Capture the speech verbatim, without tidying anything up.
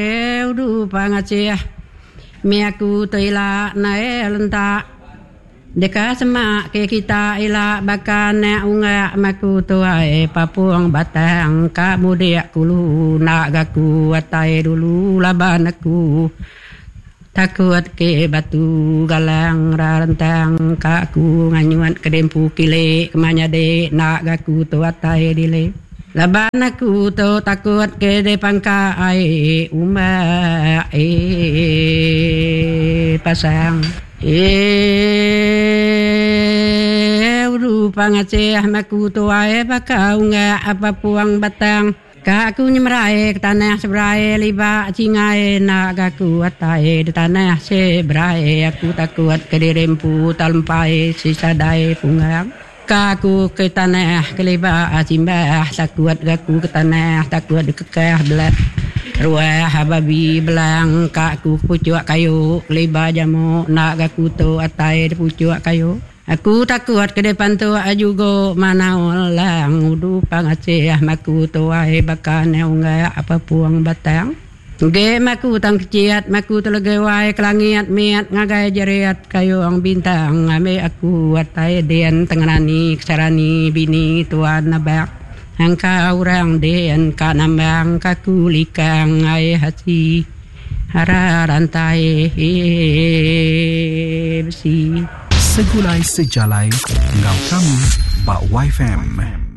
Eudu pangaceh miaku toila nae lenta deka semak ke kita ila bakan ne unga maku tuai papuang batang ka mudia kulu nak gaku atai dulu laban aku takut ke batu galang rantang ka ku nganyuan kedempu kile kemanya de nak gaku tu atai dile laban aku tu takut ke depan ka ai uma eh pasang eh rupa ngaceh maku tu ai bakau nga apa puang batang ka aku nyemrai ke tanah sebrai liba cingai nak aku atai di tanah sebrai aku takut ke dirempu talmpai sisadai pungang kaku ke tanah keliba asimbah takut gaku ke tanah takut dikekeh belah ruah babi belang kaku pucuk kayu keliba jamu nak gaku tu atai di pucuk kayu aku takut ke depan tu juga mana ulang udu pangaceh maku tu ai bakan unga apa puang batang ge maku tang keciat maku telege wai kelangit miat ngagai jeriat kayu ang bintang ame aku atai den tenganani kesarani bini tuan nabak angka orang den ka nambang kaku likang ai hati hara rantai besi segulai sejalai ngau kamu Pak Y F M.